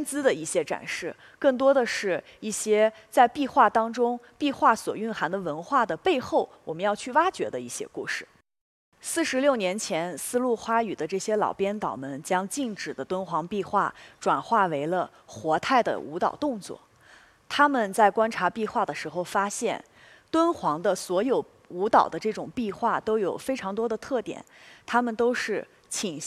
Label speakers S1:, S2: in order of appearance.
S1: 身姿的一些展示，更多的是一些在壁画当中，壁画所蕴含的文化的背后，我们要去挖掘的一些故事。46年前，丝路花语的这些老编导们将静止的敦煌壁画转化为了活态的舞蹈动作。他们在观察壁画的时候发现，敦煌的所有舞蹈的这种壁画都有非常多的特点，它们都是倾